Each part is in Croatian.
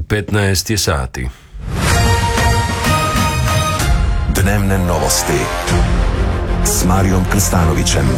15 je sati. Dnevne novosti s Marijom Krstanovićem.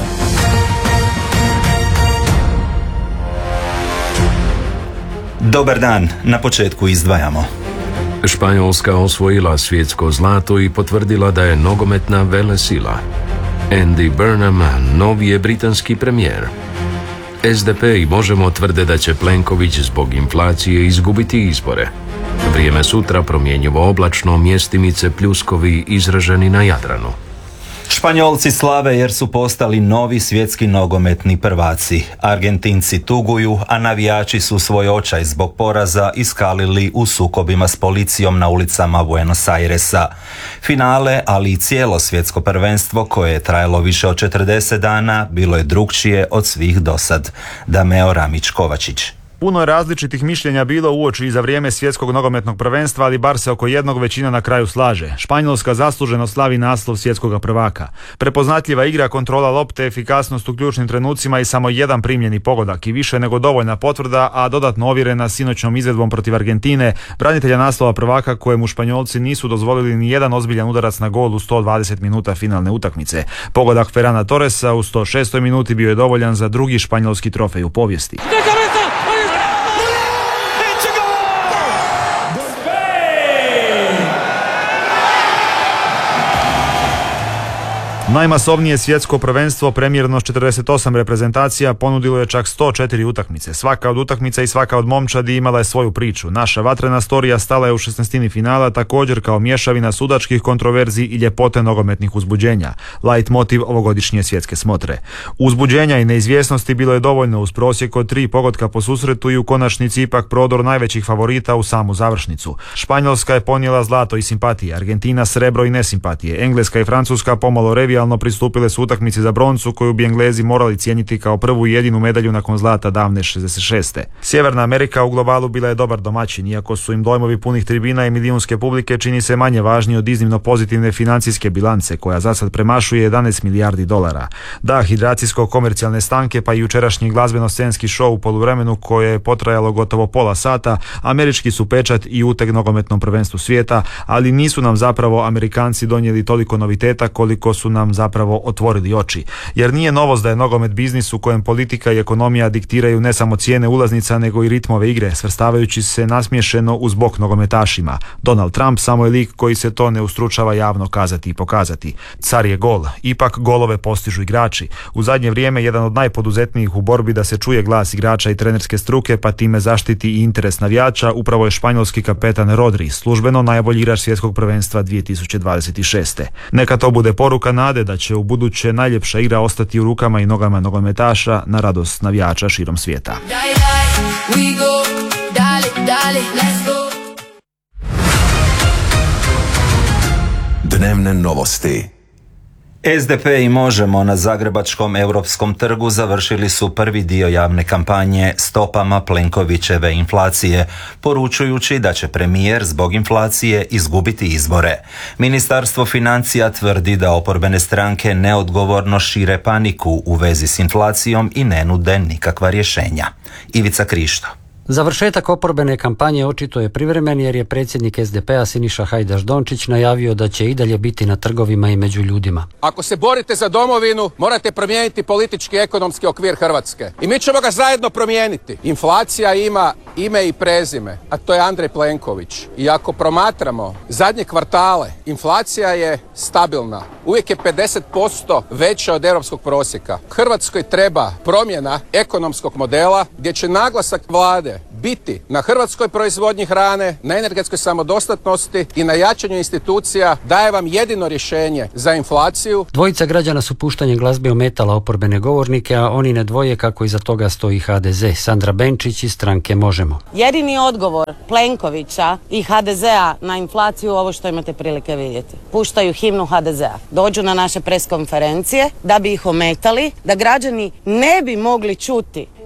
Dobar dan, na početku izdvajamo. Španjolska osvojila svjetsko zlato i potvrdila da je nogometna velesila. Andy Burnham novi je britanski premijer. SDP i Možemo tvrde da će Plenković zbog inflacije izgubiti izbore. Vrijeme sutra promjenjivo oblačno, mjestimice pljuskovi izraženi na Jadranu. Španjolci slave jer su postali novi svjetski nogometni prvaci. Argentinci tuguju, a navijači su svoj očaj zbog poraza iskalili u sukobima s policijom na ulicama Buenos Airesa. Finale, ali i cijelo svjetsko prvenstvo koje je trajalo više od 40 dana, bilo je drukčije od svih dosad. Dameo Ramić-Kovačić. Puno je različitih mišljenja bilo uoči i za vrijeme svjetskog nogometnog prvenstva, ali bar se oko jednog većina na kraju slaže. Španjolska zasluženo slavi naslov svjetskog prvaka. Prepoznatljiva igra, kontrola lopte, efikasnost u ključnim trenucima i samo jedan primljeni pogodak i više nego dovoljna potvrda, a dodatno ovjerena sinoćnom izvedbom protiv Argentine, branitelja naslova prvaka kojemu Španjolci nisu dozvolili ni jedan ozbiljan udarac na gol u 120 minuta finalne utakmice. Pogodak Ferrana Torresa u 106. minuti bio je dovoljan za drugi španjolski trofej u povijesti. Najmasovnije svjetsko prvenstvo, premijerno s 48 reprezentacija, ponudilo je čak 104 utakmice. Svaka od utakmica i svaka od momčadi imala je svoju priču. Naša vatrena storija stala je u 16. finala također kao mješavina sudačkih kontroverzi i ljepote nogometnih uzbuđenja. Light motiv ovogodišnje svjetske smotre. Uzbuđenja i neizvjesnosti bilo je dovoljno uz prosjek od 3 pogotka po susretu i u konačnici ipak prodor najvećih favorita u samu završnicu. Španjolska je ponijela zlato i simpatije, Argentina srebro i nesimpatije, Engleska i Francuska pomalo revijalno pristupile su utakmici za broncu koju bi Englezi morali cijeniti kao prvu i jedinu medalju nakon zlata davne 66. Sjeverna Amerika u globalu bila je dobar domaćin, iako su im dojmovi punih tribina i milijunske publike čini se manje važni od iznimno pozitivne financijske bilance koja za sad premašuje 11 milijardi dolara. Da, hidracijsko-komercijalne stanke pa i jučerašnji glazbeno-scenski show u poluvremenu koje je potrajalo gotovo pola sata, američki su pečat i uteg nogometnom prvenstvu svijeta, ali nisu nam zapravo Amerikanci donijeli toliko noviteta koliko su nam zapravo otvorili oči. Jer nije novost da je nogomet biznis u kojem politika i ekonomija diktiraju ne samo cijene ulaznica nego i ritmove igre, svrstavajući se nasmiješeno uz bok nogometašima. Donald Trump samo je lik koji se to ne ustručava javno kazati i pokazati. Car je gol. Ipak golove postižu igrači. U zadnje vrijeme jedan od najpoduzetnijih u borbi da se čuje glas igrača i trenerske struke pa time zaštiti i interes navijača upravo je španjolski kapetan Rodri, službeno najbolji igrač svjetskog prvenstva 2026. Neka to bude poruka nade da će u buduće najljepša igra ostati u rukama i nogama nogometaša na radost navijača širom svijeta. Dnevne novosti. SDP i Možemo na Zagrebačkom Europskom trgu završili su prvi dio javne kampanje stopama Plenkovićeve inflacije, poručujući da će premijer zbog inflacije izgubiti izbore. Ministarstvo financija tvrdi da oporbene stranke neodgovorno šire paniku u vezi s inflacijom i ne nude nikakva rješenja. Ivica Krišto. Završetak oporbene kampanje očito je privremen jer je predsjednik SDP-a Siniša Hajdaš Dončić najavio da će i dalje biti na trgovima i među ljudima. Ako se borite za domovinu, morate promijeniti politički i ekonomski okvir Hrvatske. I mi ćemo ga zajedno promijeniti. Inflacija ima ime i prezime, a to je Andrej Plenković. I ako promatramo zadnje kvartale, inflacija je stabilna. Uvijek je 50% veća od europskog prosjeka. Hrvatskoj treba promjena ekonomskog modela gdje će naglasak vlade biti na hrvatskoj proizvodnji hrane, na energetskoj samodostatnosti i na jačanju institucija daje vam jedino rješenje za inflaciju. Dvojica građana su puštanjem glazbe ometala oporbene govornike, a oni ne dvoje kako iza toga stoji HDZ. Sandra Benčić iz stranke Možemo. Jedini odgovor Plenkovića i HDZ-a na inflaciju ovo što imate prilike vidjeti. Puštaju himnu HDZ-a. Dođu na naše preskonferencije da bi ih ometali, da građani ne bi mogli čuti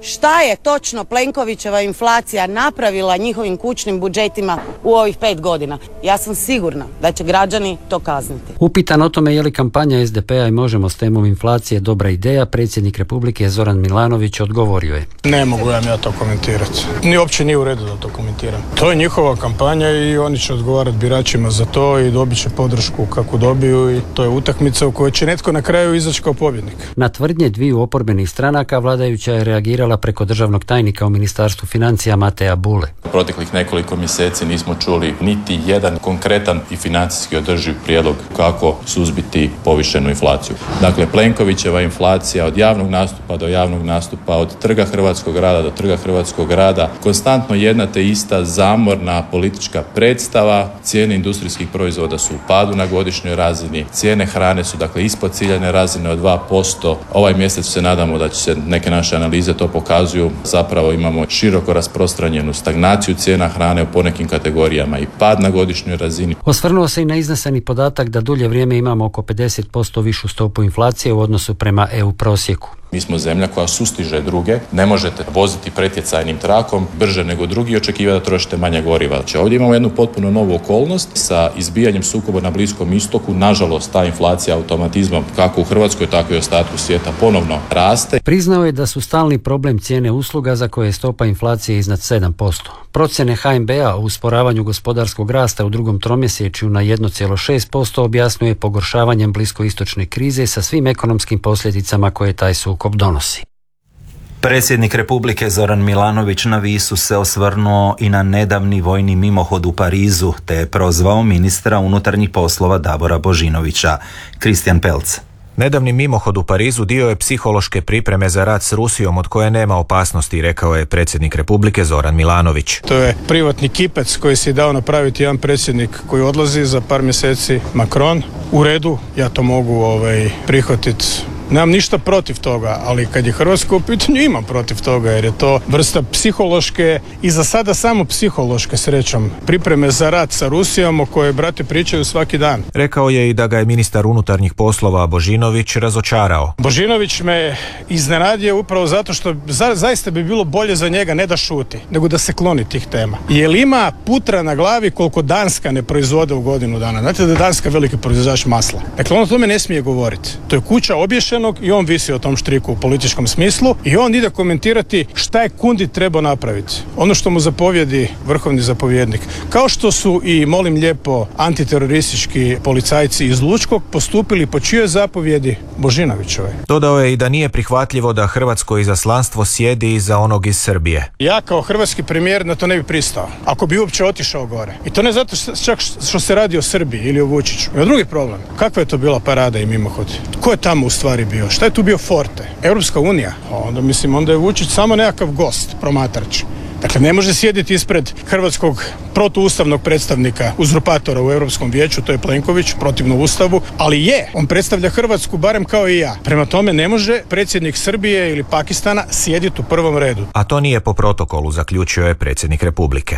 šta je točno Plenkovićeva inflacija napravila njihovim kućnim budžetima u ovih 5 godina. Ja sam sigurna da će građani to kazniti. Upitan o tome je li kampanja SDP-a i Možemo s temom inflacije dobra ideja, predsjednik Republike Zoran Milanović odgovorio je: Ne mogu ja to komentirati. Uopće nije u redu da to komentiram. To je njihova kampanja i oni će odgovarati biračima za to i dobit će podršku kako dobiju i to je utakmica u kojoj će netko na kraju izaći kao pobjednik. Na tvrdnje dviju oporbenih stranaka vladajuća je reagirala preko državnog tajnika u Ministarstvu financija Mateja Bule. Proteklih nekoliko mjeseci nismo čuli niti jedan konkretan i financijski održiv prijedlog kako suzbiti povišenu inflaciju. Dakle, Plenkovićeva inflacija od javnog nastupa do javnog nastupa, od trga Hrvatskog rada do trga Hrvatskog rada, konstantno jedna te ista zamorna politička predstava. Cijene industrijskih proizvoda su u padu na godišnjoj razini, cijene hrane su dakle ispod ciljane razine od 2%. Ovaj mjesec se nadamo da će se, neke naše analize to pokazuju, zapravo imamo široko rasprostranjenu stagnaciju cijena hrane u ponekim kategorijama i pad na godišnjoj razini. Osvrnuo se i na izneseni podatak da dulje vrijeme imamo oko 50% višu stopu inflacije u odnosu prema EU prosjeku. Mi smo zemlja koja sustiže druge, ne možete voziti pretjecajnim trakom brže nego drugi i očekivati da trošite manje goriva. Znači, ovdje imamo jednu potpuno novu okolnost sa izbijanjem sukoba na Bliskom istoku. Nažalost, ta inflacija automatizmom kako u Hrvatskoj tako i u ostatku svijeta ponovno raste. Priznao je da su stalni problem cijene usluga za koje je stopa inflacije iznad 7%. Procjene HNB-a o usporavanju gospodarskog rasta u drugom tromjesečju na 1,6% objasnjuje pogoršavanjem bliskoistočne krize sa svim ekonomskim posljedicama koje taj sukob donosi. Predsjednik Republike Zoran Milanović na Visu se osvrnuo i na nedavni vojni mimohod u Parizu, te je prozvao ministra unutarnjih poslova Davora Božinovića. Kristijan Pelc. Nedavni mimohod u Parizu dio je psihološke pripreme za rat s Rusijom od koje nema opasnosti, rekao je predsjednik Republike Zoran Milanović. To je privatni kipec koji si je dao napraviti jedan predsjednik koji odlazi za par mjeseci, Macron. U redu, ja to mogu prihvatiti. Nemam ništa protiv toga, ali kad je Hrvatska u pitanju imam protiv toga, jer je to vrsta psihološke i za sada samo psihološke, srećom, pripreme za rat sa Rusijom o kojoj brate pričaju svaki dan. Rekao je i da ga je ministar unutarnjih poslova Božinović razočarao. Božinović me iznenadio upravo zato što zaista bi bilo bolje za njega ne da šuti, nego da se kloni tih tema. Jer ima putra na glavi koliko Danska ne proizvode u godinu dana. Znate da je Danska veliki proizvođač masla. Dakle, on o tome ne smije govoriti. To je kuća obješena i on visi o tom štriku u političkom smislu i on ide komentirati šta je Kundi trebao napraviti. Ono što mu zapovjedi vrhovni zapovjednik. Kao što su i, molim lijepo, antiteroristički policajci iz Lučkog postupili po čijoj zapovjedi? Božinovićove. Dodao je i da nije prihvatljivo da hrvatsko izaslanstvo sjedi iza onog iz Srbije. Ja kao hrvatski premijer na to ne bi pristao. Ako bi uopće otišao gore. I to ne zato čak što se radi o Srbiji ili o Vučiću. I drugi problem. Kakva je to bila parada i mimohod? Tko je tamo u stvari bio? Šta je tu bio forte? Europska unija? Onda je Vučić samo nekakav gost, promatrač. Dakle, ne može sjediti ispred hrvatskog protuustavnog predstavnika uzurpatora u Europskom vijeću, to je Plenković, protivno Ustavu, ali on predstavlja Hrvatsku barem kao i ja. Prema tome ne može predsjednik Srbije ili Pakistana sjediti u prvom redu. A to nije po protokolu, zaključio je predsjednik Republike.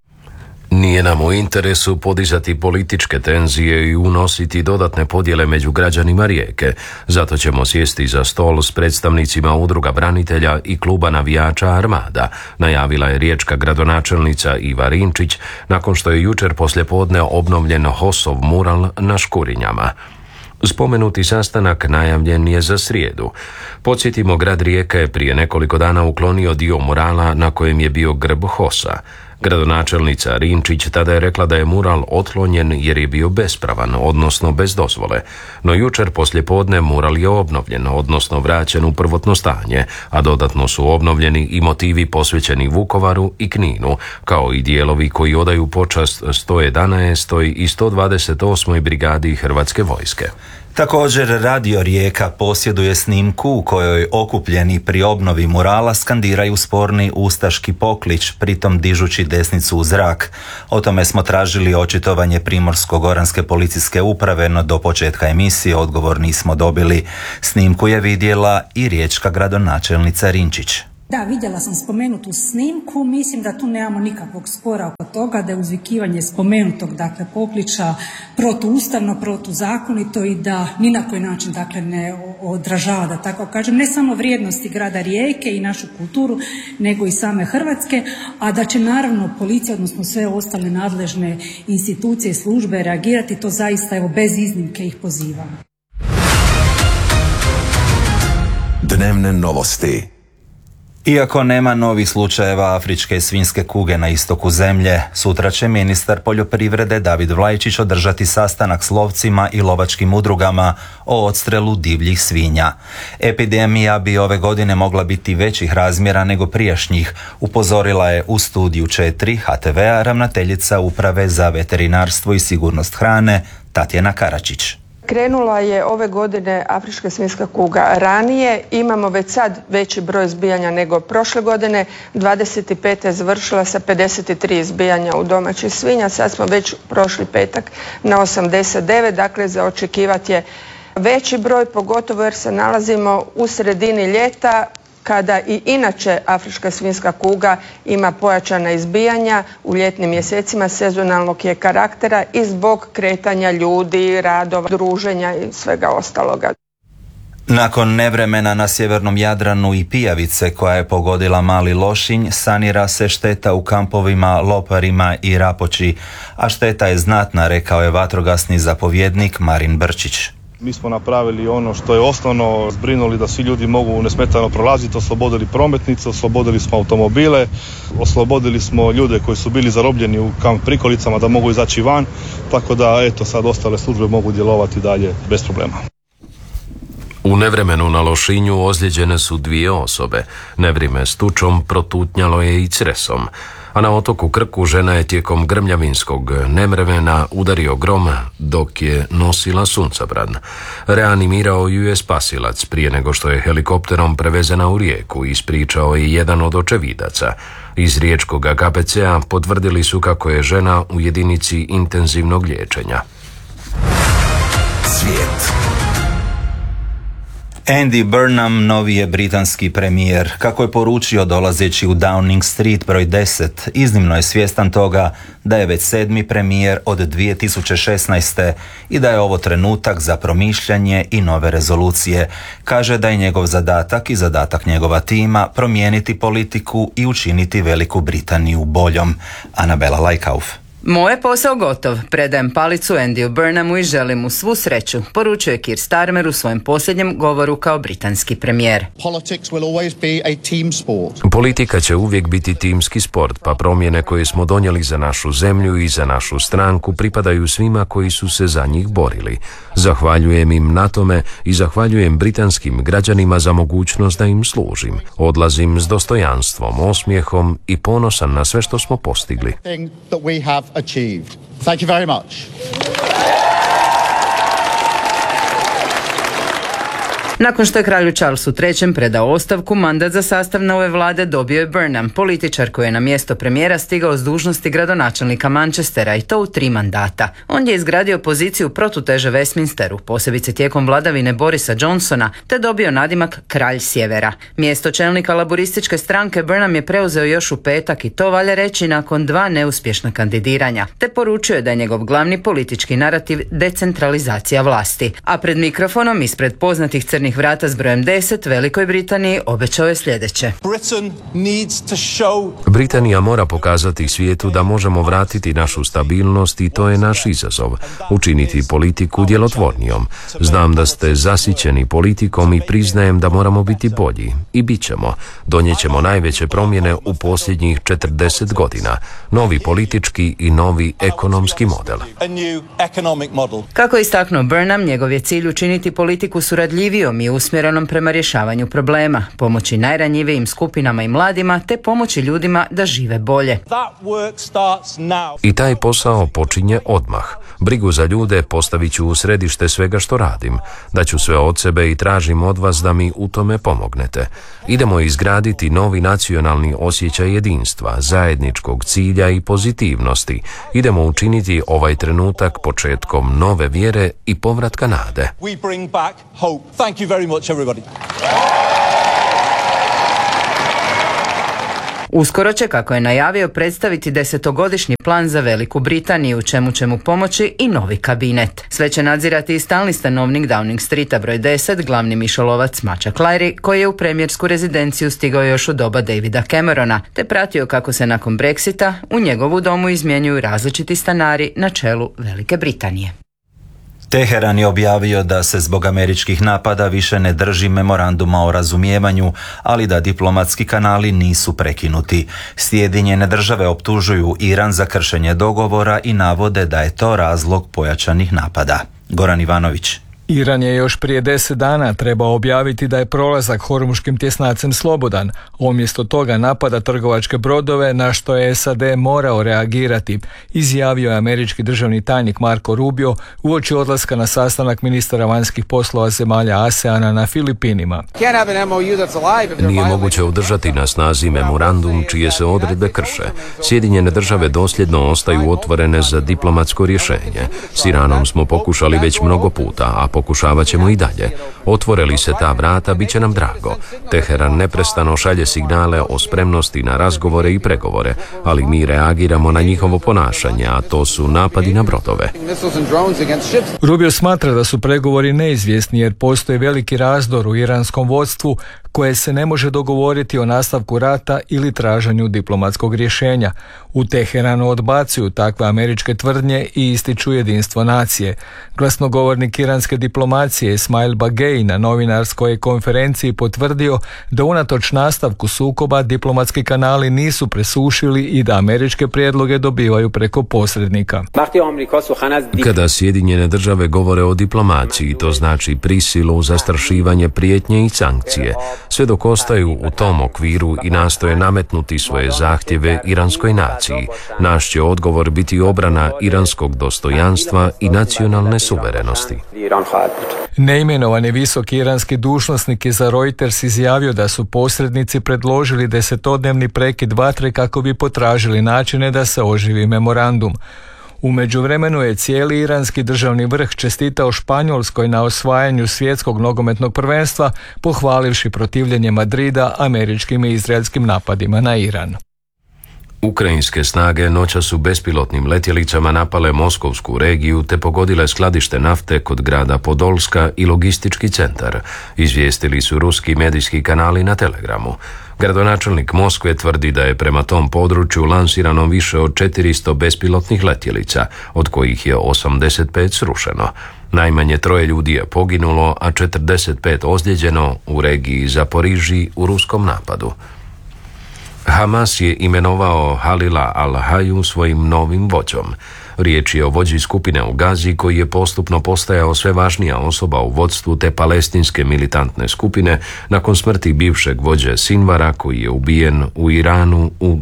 Nije nam u interesu podizati političke tenzije i unositi dodatne podjele među građanima Rijeke. Zato ćemo sjesti za stol s predstavnicima udruga branitelja i kluba navijača Armada, najavila je riječka gradonačelnica Iva Rinčić nakon što je jučer poslijepodne obnovljen HOS-ov mural na Škurinjama. Spomenuti sastanak najavljen je za srijedu. Podsjetimo, grad Rijeka je prije nekoliko dana uklonio dio murala na kojem je bio grb HOS-a. Gradonačelnica Rinčić tada je rekla da je mural otklonjen jer je bio bespravan, odnosno bez dozvole. No jučer poslijepodne mural je obnovljen, odnosno vraćen u prvotno stanje, a dodatno su obnovljeni i motivi posvećeni Vukovaru i Kninu, kao i dijelovi koji odaju počast 111. i 128. brigadi Hrvatske vojske. Također, Radio Rijeka posjeduje snimku u kojoj okupljeni pri obnovi murala skandiraju sporni ustaški poklič, pritom dižući desnicu u zrak. O tome smo tražili očitovanje Primorsko-goranske policijske uprave, no do početka emisije odgovor nismo dobili. Snimku je vidjela i riječka gradonačelnica Rinčić. Da, vidjela sam spomenutu snimku, mislim da tu nemamo nikakvog spora oko toga, da je uzvikivanje spomenutog, dakle, pokliča protuustavno, protuzakonito i da ni na koji način, dakle, ne odražava, da tako kažem, ne samo vrijednosti grada Rijeke i našu kulturu, nego i same Hrvatske, a da će naravno policija, odnosno sve ostale nadležne institucije i službe reagirati, to zaista, evo, bez iznimke ih pozivam. Dnevne novosti. Iako nema novih slučajeva afričke svinjske kuge na istoku zemlje, sutra će ministar poljoprivrede David Vlajčić održati sastanak s lovcima i lovačkim udrugama o odstrelu divljih svinja. Epidemija bi ove godine mogla biti većih razmjera nego prijašnjih, upozorila je u Studiju 4 HTV-a ravnateljica Uprave za veterinarstvo i sigurnost hrane Tatjana Karačić. Krenula je ove godine afrička svinjska kuga ranije, imamo već sad veći broj izbijanja nego prošle godine, 25. je završila sa 53 izbijanja u domaćih svinja, sad smo već prošli petak na 89, dakle za očekivati je veći broj, pogotovo jer se nalazimo u sredini ljeta, kada i inače afrička svinjska kuga ima pojačana izbijanja u ljetnim mjesecima, sezonalnog je karaktera i zbog kretanja ljudi, radova, druženja i svega ostaloga. Nakon nevremena na sjevernom Jadranu i pijavice koja je pogodila Mali Lošinj, sanira se šteta u kampovima Loparima i Rapoči, a šteta je znatna, rekao je vatrogasni zapovjednik Marin Brčić. Mi smo napravili ono što je osnovno, zbrinuli da svi ljudi mogu nesmetano prolaziti, oslobodili prometnice, oslobodili smo automobile, oslobodili smo ljude koji su bili zarobljeni u kamp prikolicama da mogu izaći van, tako da eto sad ostale službe mogu djelovati dalje bez problema. U nevremenu na Lošinju ozlijeđene su 2 osobe. Nevrijeme s tučom protutnjalo je i cresom. A na otoku Krku žena je tijekom grmljavinskog nevremena udario grom dok je nosila suncobran. Reanimirao ju je spasilac prije nego što je helikopterom prevezena u Rijeku, ispričao je jedan od očevidaca. Iz riječkog KBC-a potvrdili su kako je žena u jedinici intenzivnog liječenja. Svijet. Andy Burnham novi je britanski premijer. Kako je poručio dolazeći u Downing Street broj 10, iznimno je svjestan toga da je već 7. premijer od 2016. i da je ovo trenutak za promišljanje i nove rezolucije. Kaže da je njegov zadatak i zadatak njegova tima promijeniti politiku i učiniti Veliku Britaniju boljom. Anabela Lajkauf. Moj je posao gotov, predajem palicu Andyju Burnhamu i želim mu svu sreću, poručuje Keir Starmer u svojem posljednjem govoru kao britanski premijer. Politika će uvijek biti timski sport, pa promjene koje smo donijeli za našu zemlju i za našu stranku pripadaju svima koji su se za njih borili. Zahvaljujem im na tome i zahvaljujem britanskim građanima za mogućnost da im služim. Odlazim s dostojanstvom, osmijehom i ponosan na sve što smo postigli. Achieved. Thank you very much. Nakon što je kralju Charlesu III predao ostavku, mandat za sastav nove vlade dobio je Burnham, političar koji je na mjesto premijera stigao s dužnosti gradonačelnika Manchestera i to u 3 mandata. On je izgradio poziciju protuteže Westminsteru, posebice tijekom vladavine Borisa Johnsona, te dobio nadimak Kralj Sjevera. Mjesto čelnika laborističke stranke Burnham je preuzeo još u petak i to valja reći nakon 2 neuspješna kandidiranja, te poručio je da je njegov glavni politički narativ decentralizacija vlasti. A pred mikrofonom ispred poznatih crnih vrata s brojem 10 Velikoj Britaniji obećao je sljedeće. Britanija mora pokazati svijetu da možemo vratiti našu stabilnost i to je naš izazov. Učiniti politiku djelotvornijom. Znam da ste zasićeni politikom i priznajem da moramo biti bolji. I bit ćemo. Donijet ćemo najveće promjene u posljednjih 40 godina. Novi politički i novi ekonomski model. Kako je istaknuo Burnham, njegov je cilj učiniti politiku suradljivijom i usmjerenom prema rješavanju problema, pomoći najranjivijim skupinama i mladima, te pomoći ljudima da žive bolje. I taj posao počinje odmah. Brigu za ljude postavit ću u središte svega što radim. Daću sve od sebe i tražim od vas da mi u tome pomognete. Idemo izgraditi novi nacionalni osjećaj jedinstva, zajedničkog cilja i pozitivnosti. Idemo učiniti ovaj trenutak početkom nove vjere i povratka nade. Thank you very much, everybody. Uskoro će, kako je najavio, predstaviti 10-godišnji plan za Veliku Britaniju, čemu će mu pomoći i novi kabinet. Sve će nadzirati i stalni stanovnik Downing Streeta broj 10, glavni mišolovac Mačak Lajri, koji je u premijersku rezidenciju stigao još u doba Davida Camerona, te pratio kako se nakon Brexita u njegovu domu izmjenjuju različiti stanari na čelu Velike Britanije. Teheran je objavio da se zbog američkih napada više ne drži memoranduma o razumijevanju, ali da diplomatski kanali nisu prekinuti. Sjedinjene države optužuju Iran za kršenje dogovora i navode da je to razlog pojačanih napada. Goran Ivanović. Iran je još prije 10 dana trebao objaviti da je prolazak Hormuškim tjesnacem slobodan. Umjesto toga napada trgovačke brodove, na što je SAD morao reagirati, izjavio je američki državni tajnik Marco Rubio uoči odlaska na sastanak ministara vanjskih poslova zemalja ASEANA na Filipinima. Nije moguće održati na snazi memorandum čije se odredbe krše. Sjedinjene države dosljedno ostaju otvorene za diplomatsko rješenje. S Iranom smo pokušali već mnogo puta, a pokušavat ćemo i dalje. Otvore li se ta vrata, bit će nam drago. Teheran neprestano šalje signale o spremnosti na razgovore i pregovore, ali mi reagiramo na njihovo ponašanje, a to su napadi na brodove. Rubio smatra da su pregovori neizvjesni jer postoji veliki razdor u iranskom vodstvu koje se ne može dogovoriti o nastavku rata ili traženju diplomatskog rješenja. U Teheranu odbacuju takve američke tvrdnje i ističu jedinstvo nacije. Glasnogovornik iranske diplomacije Ismail Bagei na novinarskoj konferenciji potvrdio da unatoč nastavku sukoba diplomatski kanali nisu presušili i da američke prijedloge dobivaju preko posrednika. Kada Sjedinjene države govore o diplomaciji, to znači prisilu, zastrašivanje, prijetnje i sankcije. Sve dok ostaju u tom okviru i nastoje nametnuti svoje zahtjeve iranskoj naciji, naš će odgovor biti obrana iranskog dostojanstva i nacionalne suverenosti. Neimenovani visoki iranski dužnosnik je za Reuters izjavio da su posrednici predložili 10-dnevni prekid vatre kako bi potražili načine da se oživi memorandum. U međuvremenu je cijeli iranski državni vrh čestitao Španjolskoj na osvajanju svjetskog nogometnog prvenstva, pohvalivši protivljenje Madrida američkim i izraelskim napadima na Iran. Ukrajinske snage noćas su bespilotnim letjelicama napale Moskovsku regiju te pogodile skladište nafte kod grada Podolska i logistički centar, izvijestili su ruski medijski kanali na Telegramu. Gradonačelnik Moskve tvrdi da je prema tom području lansirano više od 400 bespilotnih letjelica, od kojih je 85 srušeno. Najmanje 3 ljudi je poginulo, a 45 ozlijeđeno u regiji Zaporižji u ruskom napadu. Hamas je imenovao Halila al-Haju svojim novim vođom. Riječ je o vođi skupine u Gazi koji je postupno postajao sve važnija osoba u vodstvu te palestinske militantne skupine nakon smrti bivšeg vođe Sinvara koji je ubijen u Iranu u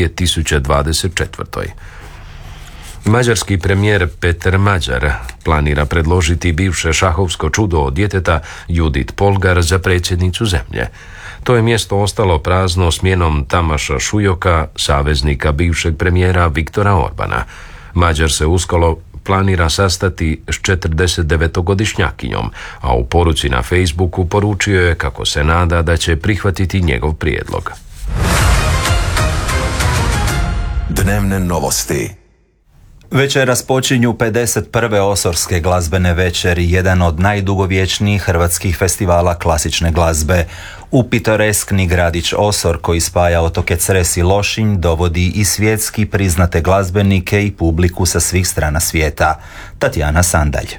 2024. Mađarski premijer Peter Mađar planira predložiti bivše šahovsko čudo od djeteta Judit Polgar za predsjednicu zemlje. To je mjesto ostalo prazno smjenom Tamaša Šujoka, saveznika bivšeg premijera Viktora Orbana. Mađar se uskoro planira sastati s 49-godišnjakinjom, a u poruci na Facebooku poručio je kako se nada da će prihvatiti njegov prijedlog. Dnevne novosti. Večeras počinju 51. Osorske glazbene večeri, jedan od najdugovječnijih hrvatskih festivala klasične glazbe. U pitoreskni gradić Osor, koji spaja otoke Cres i Lošinj, dovodi i svjetski priznate glazbenike i publiku sa svih strana svijeta. Tatjana Sandalj.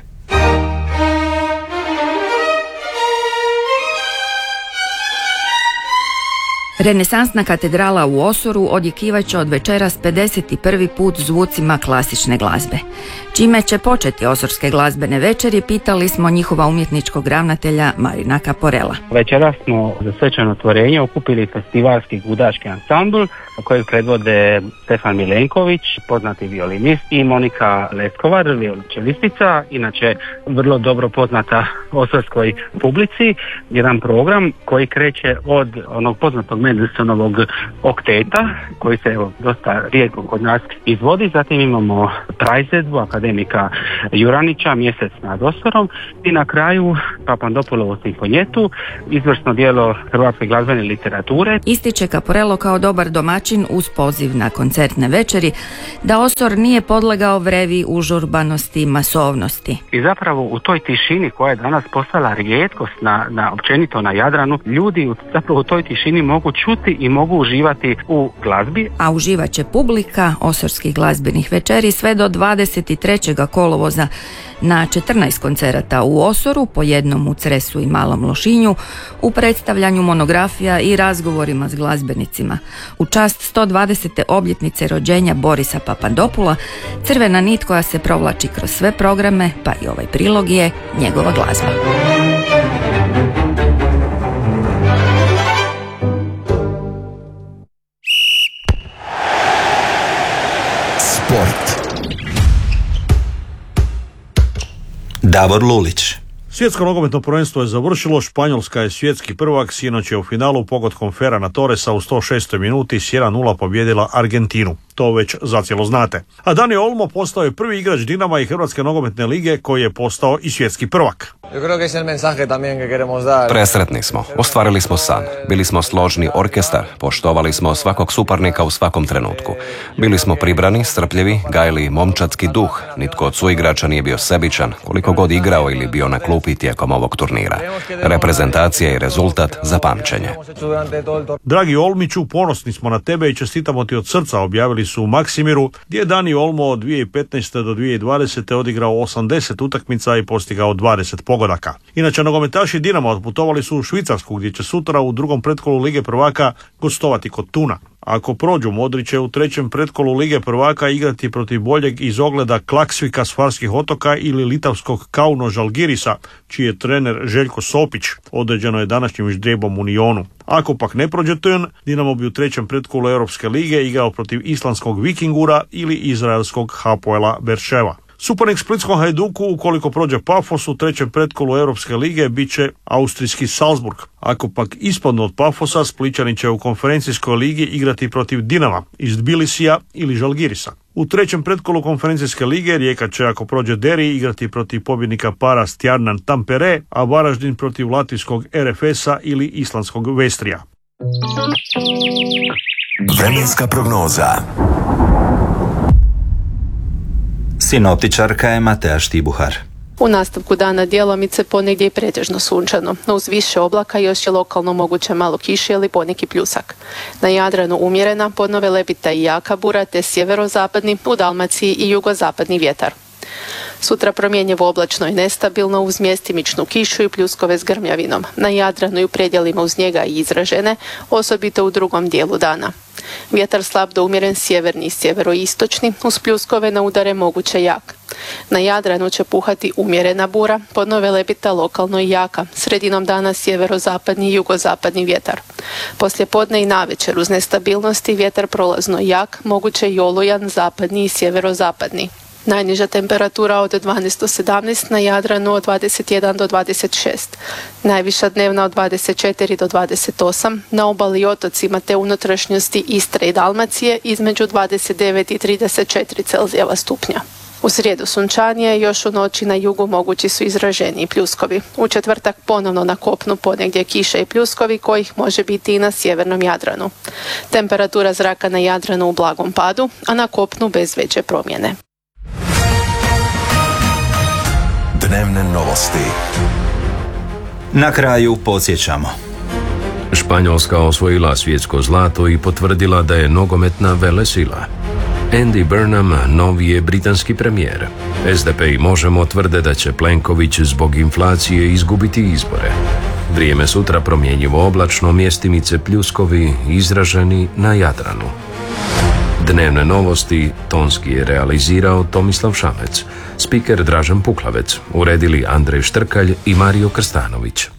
Renesansna katedrala u Osoru odjekivaće od večeras 51. put zvucima klasične glazbe. Čime će početi Osorske glazbene večeri, pitali smo njihova umjetničkog ravnatelja Marina Kaporela. Večeras smo za svečano otvorenje okupili festivalski gudački ansambl kojeg predvode Stefan Milenković, poznati violinist, i Monika Leskovar, violončelistica, inače vrlo dobro poznata osorskoj publici. Jedan program koji kreće od onog poznatog Mendelsonovog okteta koji se evo dosta rijetko kod nas izvodi. Zatim imamo Praizvedbu akademika Juranića, Mjesec nad Osorom i na kraju Papandopulovu simfonjetu, izvrsno djelo hrvatske glazbene literature. Ističe Caporello kao dobar domaćin uz poziv na koncertne večeri da Osor nije podlegao vrevi užurbanosti, masovnosti. I zapravo u toj tišini koja je danas postala rijetkost na općenito na Jadranu, ljudi zapravo u toj tišini mogu čuti i mogu uživati u glazbi. A uživat će publika osorskih glazbenih večeri sve do 23. kolovoza na 14 koncerata u Osoru, po jednom u Cresu i Malom Lošinju, u predstavljanju monografija i razgovorima s glazbenicima. U čast 120. obljetnice rođenja Borisa Papandopula, crvena nit koja se provlači kroz sve programe, pa i ovaj prilog je njegova glazba. Sport. Davor Lulić. Svjetsko nogometno prvenstvo je završilo, Španjolska je svjetski prvak, sinoć je u finalu pogodkom Ferrana Torresa u 106. minuti s 1:0 pobjedila Argentinu. To već zacijelo znate. A Dani Olmo postao je prvi igrač Dinama i Hrvatske nogometne lige koji je postao i svjetski prvak. Presretni smo, ostvarili smo san, bili smo složni orkestar, poštovali smo svakog suparnika u svakom trenutku. Bili smo pribrani, strpljivi, gajili momčadski duh, nitko od suigrača nije bio sebičan, koliko god igrao ili bio na klupi tijekom ovog turnira. Reprezentacija i rezultat za pamćenje. Dragi Olmiću, ponosni smo na tebe i čestitamo ti od srca, objavili su u Maksimiru, gdje je Dani Olmo od 2015. do 2020. odigrao 80 utakmica i postigao 20 pogodaka. Inače, nogometaši Dinama otputovali su u Švicarsku, gdje će sutra u drugom pretkolu Lige prvaka gostovati kod Tuna. Ako prođu, Modrić će u trećem pretkolu Lige prvaka igrati protiv boljeg iz ogleda Klaksvika s Farskih otoka ili litavskog Kauno Žalgirisa, čiji je trener Željko Sopić, određeno je današnjim ždrijebom u Nionu. Ako pak ne prođe Tun, Dinamo bi u trećem pretkolu Europske lige igrao protiv islandskog Vikingura ili izraelskog Hapoela Berševa. Suparnik splitskom Hajduku, ukoliko prođe Pafos u trećem pretkolu Europske lige, bit će austrijski Salzburg. Ako pak ispadnu od Pafosa, Splićani će u konferencijskoj ligi igrati protiv Dinama iz Tbilisija ili Žalgirisa. U trećem pretkolu konferencijske lige Rijeka će, ako prođe Deri, igrati protiv pobjednika para Stjarnan Tampere, a Varaždin protiv latvijskog RFS-a ili islandskog Vestrija. Vremenska prognoza. Sinoptičarka je Matea Štibuhar. U nastavku dana djelomice ponegdje i pretežno sunčano, no uz više oblaka još je lokalno moguće malo kiše ili poneki pljusak. Na Jadranu umjerena, podno Velebita i jaka bura, te sjeverozapadni, u Dalmaciji i jugozapadni vjetar. Sutra promjenjivo oblačno i nestabilno uz mjestimičnu kišu i pljuskove s grmljavinom. Na Jadranu i u predjelima uz njega i izražene, osobito u drugom dijelu dana. Vjetar slab do umjeren sjeverni i sjeveroistočni, uz pljuskove na udare moguće jak. Na Jadranu će puhati umjerena bura, podno Velebita lokalno i jaka, sredinom dana sjeverozapadni i jugozapadni vjetar. Poslije podne i navečer uz nestabilnosti vjetar prolazno jak, moguće i olujan zapadni i sjeverozapadni. Najniža temperatura od 12 do 17, na Jadranu od 21 do 26. Najviša dnevna od 24 do 28, na obali i otocima te unutrašnjosti Istre i Dalmacije između 29 i 34 Celzijeva stupnja. U srijedu sunčanije, još u noći na jugu mogući su izraženiji pljuskovi. U četvrtak ponovno na kopnu ponegdje kiše i pljuskovi kojih može biti i na sjevernom Jadranu. Temperatura zraka na Jadranu u blagom padu, a na kopnu bez veće promjene. Dnevne novosti. Na kraju podsjećamo. Španjolska osvojila svjetsko zlato i potvrdila da je nogometna velesila. Andy Burnham novi je britanski premijer. SDP i Možemo tvrde da će Plenković zbog inflacije izgubiti izbore. Vrijeme sutra promjenjivo oblačno, mjestimice pljuskovi izraženi na Jadranu. Dnevne novosti tonski je realizirao Tomislav Šamec, spiker Dražen Puklavec, uredili Andrej Štrkalj i Mario Krstanović.